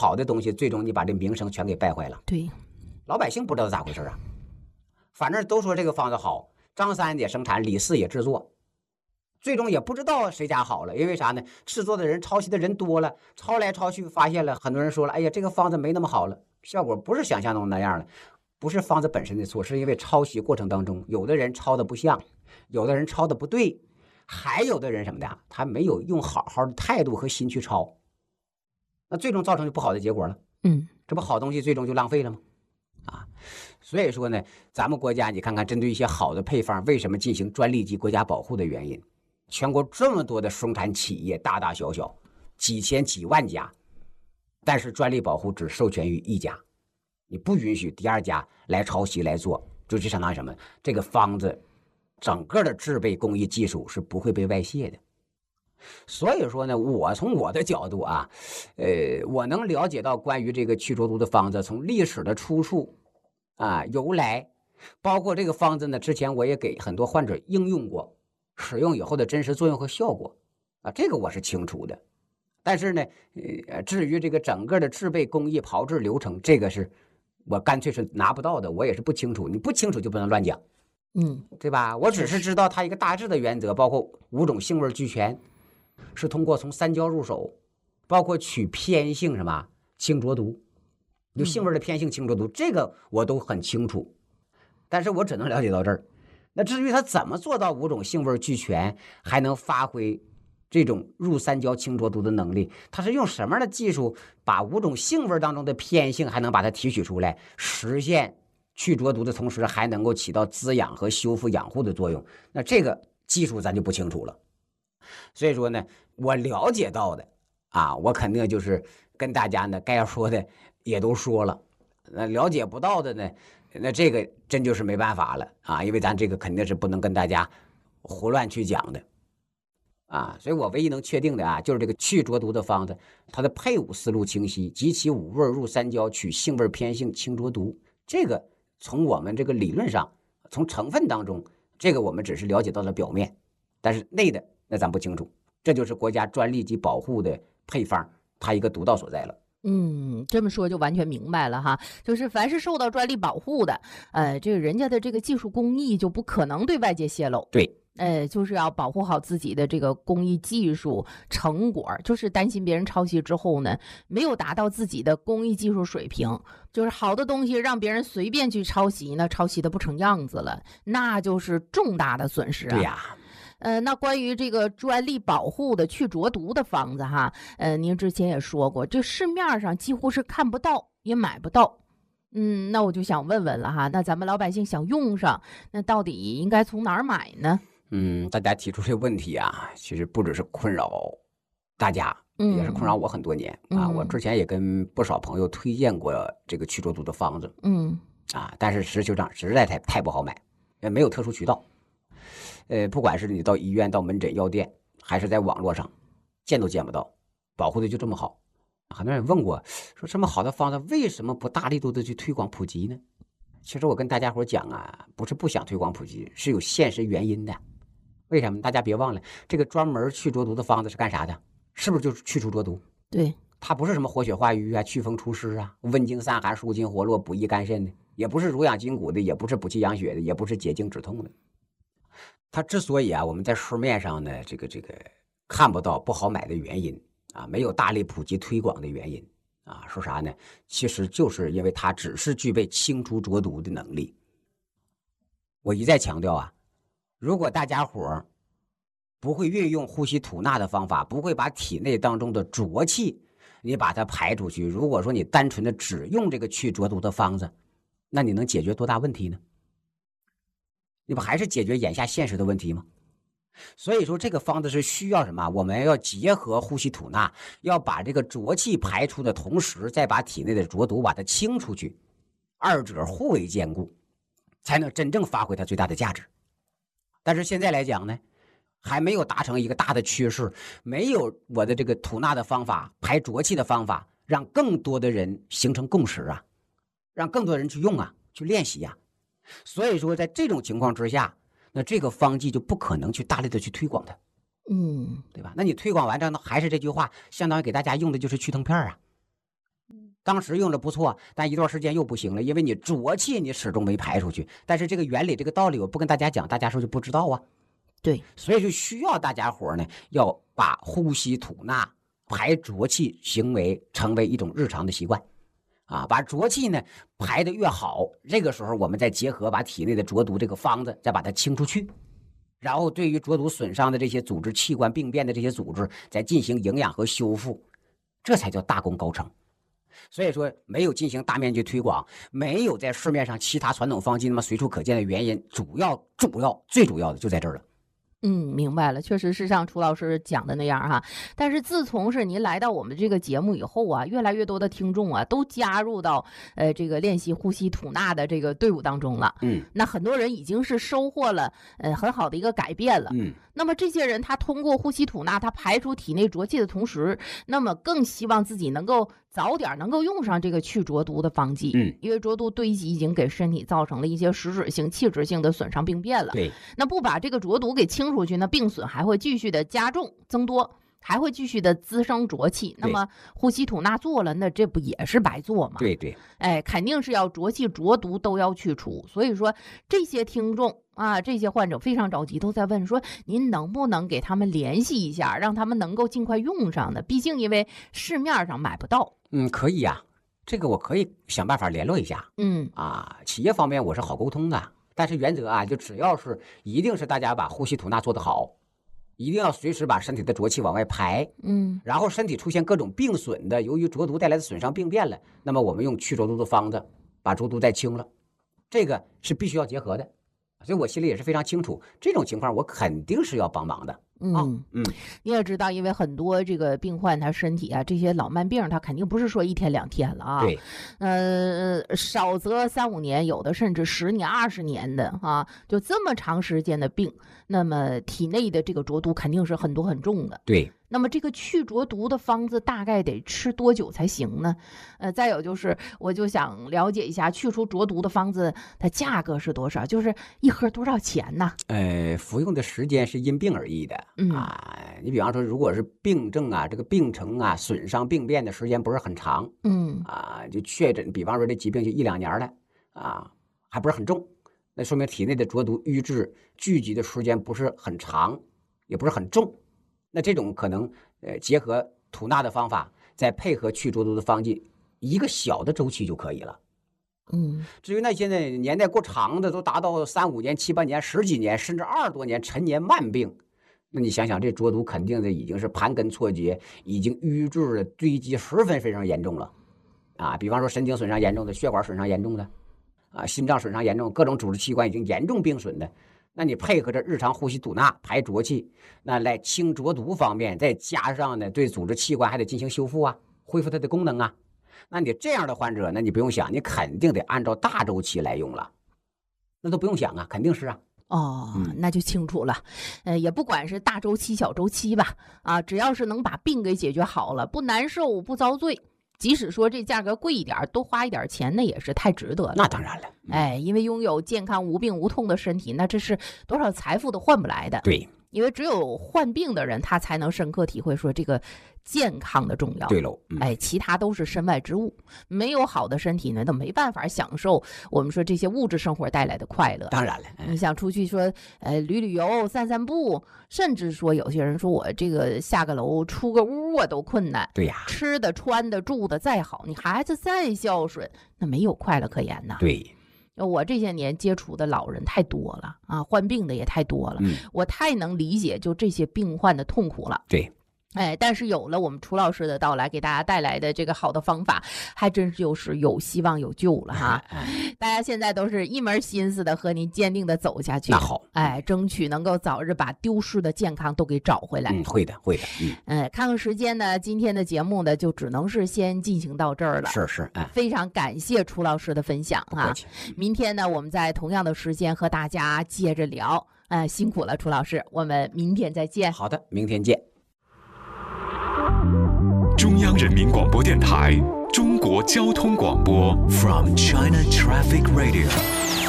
好的东西，最终你把这名声全给败坏了。 对， 老百姓不知道咋回事啊，反正都说这个方子好，张三也生产，李四也制作，最终也不知道谁家好了，因为啥呢？制作的人、抄袭的人多了，抄来抄去，发现了很多人说了，哎呀，这个方子没那么好了，效果不是想象中那样了。不是方子本身的错，是因为抄袭过程当中，有的人抄的不像，有的人抄的不对，还有的人什么的，他没有用好好的态度和心去抄，那最终造成就不好的结果了。这不好东西最终就浪费了吗？啊，所以说呢，咱们国家你看看，针对一些好的配方，为什么进行专利及国家保护的原因？全国这么多的生产企业，大大小小，几千几万家，但是专利保护只授权于一家。你不允许第二家来抄袭来做，就相当于什么？这个方子整个的制备工艺技术是不会被外泄的。所以说呢，我从我的角度啊，我能了解到关于这个去浊毒的方子从历史的出处啊由来，包括这个方子呢，之前我也给很多患者应用过，使用以后的真实作用和效果啊，这个我是清楚的。但是呢，至于这个整个的制备工艺、炮制流程，这个是我干脆是拿不到的，我也是不清楚。你不清楚就不能乱讲，对吧？我只是知道它一个大致的原则，包括5种性味俱全，是通过从三焦入手，包括取偏性什么清浊毒，有性味的偏性清浊毒，这个我都很清楚。但是我只能了解到这儿。那至于它怎么做到5种性味俱全，还能发挥这种入三焦清浊毒的能力，它是用什么样的技术把5种性味当中的偏性还能把它提取出来，实现去浊毒的同时还能够起到滋养和修复养护的作用？那这个技术咱就不清楚了。所以说呢，我了解到的啊，我肯定就是跟大家呢该要说的也都说了。那了解不到的呢，那这个真就是没办法了啊，因为咱这个肯定是不能跟大家胡乱去讲的。所以我唯一能确定的啊，就是这个去浊毒的方子，它的配伍思路清晰，集其5味入三焦，取性味偏性清浊毒。这个从我们这个理论上，从成分当中，这个我们只是了解到了表面，但是内的那咱不清楚。这就是国家专利及保护的配方，它一个独到所在了。 这么说就完全明白了哈，就是凡是受到专利保护的，这个人家的这个技术工艺就不可能对外界泄露。 对。 就是要保护好自己的这个工艺技术成果，就是担心别人抄袭之后呢，没有达到自己的工艺技术水平，就是好的东西让别人随便去抄袭呢，抄袭的不成样子了，那就是重大的损失啊。 对呀。 那关于这个专利保护的去浊毒的方子哈，您之前也说过，这市面上几乎是看不到，也买不到。那我就想问问了哈，那咱们老百姓想用上，那到底应该从哪儿买呢？ 大家提出这个问题啊，其实不只是困扰大家，也是困扰我很多年啊。我之前也跟不少朋友推荐过这个去浊毒的方子，但是实际上实在太不好买，没有特殊渠道。不管是你到医院、到门诊、药店，还是在网络上，见都见不到，保护的就这么好。很多人问过，说这么好的方子，为什么不大力度的去推广普及呢？其实我跟大家伙讲啊，不是不想推广普及，是有现实原因的。为什么？大家别忘了，这个专门去浊毒的方子是干啥的？是不是就是去除浊毒？ 对， 它不是什么活血化瘀啊、祛风除湿啊、温经散寒、舒筋活络、补益肝肾的，也不是濡养筋骨的，也不是补气养血的，也不是解痉止痛的。它之所以啊，我们在市面上呢，这个看不到、不好买的原因啊，没有大力普及推广的原因啊，说啥呢？其实就是因为它只是具备清除浊毒的能力。我一再强调啊。如果大家伙不会运用呼吸吐纳的方法，不会把体内当中的浊气你把它排出去，如果说你单纯的只用这个去浊毒的方子，那你能解决多大问题呢？你不还是解决眼下现实的问题吗？所以说这个方子是需要什么？我们要结合呼吸吐纳，要把这个浊气排出的同时，再把体内的浊毒把它清出去，二者互为兼顾，才能真正发挥它最大的价值。但是现在来讲呢，还没有达成一个大的趋势，没有我的这个吐纳的方法、排浊气的方法，让更多的人形成共识啊，让更多人去用啊，去练习啊。所以说，在这种情况之下，那这个方剂就不可能去大力的去推广它， 嗯， 对吧？那你推广完之后，还是这句话，相当于给大家用的就是去疼片啊。 当时用的不错，但一段时间又不行了，因为你浊气你始终没排出去。但是这个原理这个道理我不跟大家讲，大家说就不知道啊。 对， 所以就需要大家伙呢要把呼吸吐纳排浊气行为成为一种日常的习惯啊，把浊气呢排得越好，这个时候我们再结合把体内的浊毒这个方子再把它清出去，然后对于浊毒损伤的这些组织器官病变的这些组织再进行营养和修复，这才叫大功告成。所以说没有进行大面积推广，没有在市面上其他传统方剂那么随处可见的原因，最主要的就在这儿了。 明白了，确实是像楚老师讲的那样哈。但是自从是您来到我们这个节目以后啊，越来越多的听众啊都加入到这个练习呼吸吐纳的这个队伍当中了。那很多人已经是收获了很好的一个改变了。那么这些人他通过呼吸吐纳，他排出体内浊气的同时，那么更希望自己能够早点能够用上这个去浊毒的方剂。因为浊毒堆积已经给身体造成了一些实质性、器质性的损伤病变了。 对， 那不把这个浊毒给清出去，那病损还会继续的加重增多，还会继续的滋生浊气。那么呼吸吐纳做了，那这不也是白做吗？ 对对， 肯定是要浊气浊毒都要去除。所以说这些听众啊，这些患者非常着急，都在问说您能不能给他们联系一下，让他们能够尽快用上的，毕竟因为市面上买不到。 可以呀，这个我可以想办法联络一下。企业方面我是好沟通的，但是原则啊，就只要是一定是大家把呼吸吐纳做得好，一定要随时把身体的浊气往外排。然后身体出现各种病损的，由于浊毒带来的损伤病变了，那么我们用去浊毒的方子把浊毒再清了，这个是必须要结合的。所以我心里也是非常清楚，这种情况我肯定是要帮忙的。 你也知道，因为很多这个病患他身体啊，这些老慢病他肯定不是说一天两天了啊。 对， 少则3-5年，有的甚至10年、20年的啊，就这么长时间的病，那么体内的这个浊毒肯定是很多很重的。 对。 那么这个去浊毒的方子大概得吃多久才行呢？再有就是，我就想了解一下，去除浊毒的方子它价格是多少？就是一盒多少钱呢？ 服用的时间是因病而异的。你比方说，如果是病症啊，这个病程啊，损伤病变的时间不是很长，就确诊，比方说这疾病就1-2年了啊，还不是很重，那说明体内的浊毒瘀滞聚集的时间不是很长，也不是很重。那这种可能结合吐纳的方法，再配合去浊毒的方剂，一个小的周期就可以了。至于那些呢年代过长的，都达到3-5年、7-8年、10几年，甚至20多年陈年慢病，那你想想，这浊毒肯定的已经是盘根错节，已经瘀滞了，堆积十分非常严重了啊！比方说神经损伤严重的、血管损伤严重的啊、心脏损伤严重、各种组织器官已经严重病损的。那你配合着日常呼吸吐纳排浊气，那来清浊毒方面，再加上呢对组织器官还得进行修复啊，恢复它的功能啊。那你这样的患者，那你不用想，你肯定得按照大周期来用了，那都不用想啊，肯定是啊。 那就清楚了。也不管是大周期小周期吧，啊，只要是能把病给解决好了，不难受不遭罪，即使说这价格贵一点，多花一点钱，那也是太值得了。 那当然了， 因为拥有健康无病无痛的身体，那这是多少财富都换不来的。 对， 因为只有患病的人，他才能深刻体会说这个健康的重要。 对喽， 其他都是身外之物。没有好的身体呢，都没办法享受我们说这些物质生活带来的快乐。 当然了， 你想出去说旅游、散散步，甚至说有些人说我这个下个楼出个屋我都困难。 对呀， 吃的、穿的、住的再好，你孩子再孝顺，那没有快乐可言呐。 对。 我这些年接触的老人太多了啊，患病的也太多了，我太能理解就这些病患的痛苦了。 对， 但是有了我们楚老师的到来，给大家带来的这个好的方法，还真就是有希望有救了哈。大家现在都是一门心思的和您坚定的走下去。 那好， 争取能够早日把丢失的健康都给找回来。 会的。 看看时间呢，今天的节目呢就只能是先进行到这儿了。 是， 非常感谢楚老师的分享啊。明天呢，我们在同样的时间和大家接着聊。辛苦了，楚老师，我们明天再见。 好的，明天见。 中央人民广播电台中国交通广播 From China Traffic Radio